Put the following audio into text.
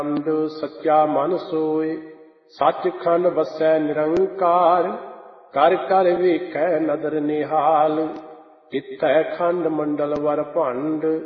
ਖੰਡ ਸੱਚਾ ਮਨ ਸੋਏ, ਸੱਚਖੰਡ ਵਸੈ ਨਿਰੰਕਾਰ। ਕਰ ਕਰ ਵੇਖੈ ਨਦਰ ਨਿਹਾਲ, ਤਿੱਥੈ ਖੰਡ ਮੰਡਲ ਵਰ ਭੰਡ।